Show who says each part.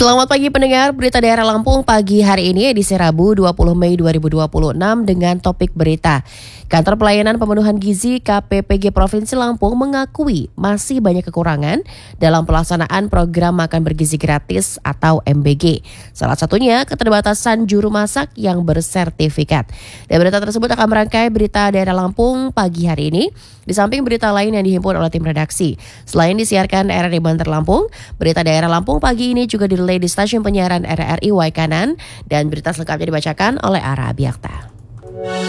Speaker 1: Selamat pagi pendengar, berita daerah Lampung pagi hari ini edisi Rabu 20 Mei 2026 dengan topik berita. Kantor Pelayanan Pemenuhan Gizi KPPG Provinsi Lampung mengakui masih banyak kekurangan dalam pelaksanaan program makan bergizi gratis atau MBG. Salah satunya keterbatasan juru masak yang bersertifikat. Dan berita tersebut akan merangkai berita daerah Lampung pagi hari ini, di samping berita lain yang dihimpun oleh tim redaksi. Selain disiarkan RRI Banter Lampung, berita daerah Lampung pagi ini juga direlay di stasiun penyiaran RRI Waikanan dan berita selengkapnya dibacakan oleh Ara Abiakta.